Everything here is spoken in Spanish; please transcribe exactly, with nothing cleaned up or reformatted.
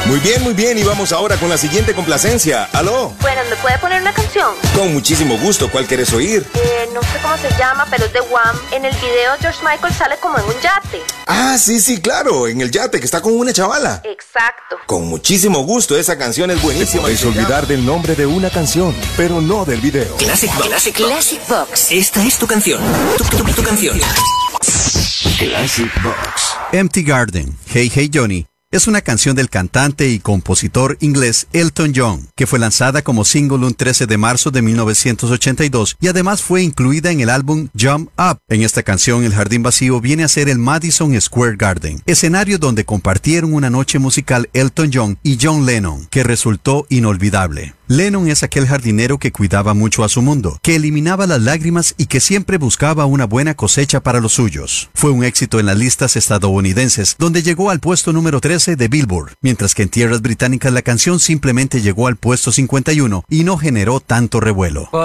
Muy bien, muy bien, y vamos ahora con la siguiente complacencia. ¿Aló? Bueno, ¿me puede poner una canción? Con muchísimo gusto, ¿cuál querés oír? Eh, no sé cómo se llama, pero es de Wham. En el video George Michael sale como en un yate. Ah, sí, sí, claro, en el yate, que está con una chavala. Exacto. Con muchísimo gusto, esa canción es buenísima. Puedes olvidar del nombre de una canción, pero no del video. Classic Box. Classic, Classic Box. Esta es tu canción. Tu, tu, tu canción. Classic Box. Empty Garden, Hey Hey Johnny, es una canción del cantante y compositor inglés Elton John, que fue lanzada como single un trece de marzo de mil novecientos ochenta y dos y además fue incluida en el álbum Jump Up. En esta canción, el jardín vacío viene a ser el Madison Square Garden, escenario donde compartieron una noche musical Elton John y John Lennon, que resultó inolvidable. Lennon es aquel jardinero que cuidaba mucho a su mundo, que eliminaba las lágrimas y que siempre buscaba una buena cosecha para los suyos. Fue un éxito en las listas estadounidenses, donde llegó al puesto número trece de Billboard, mientras que en tierras británicas la canción simplemente llegó al puesto cincuenta y uno y no generó tanto revuelo.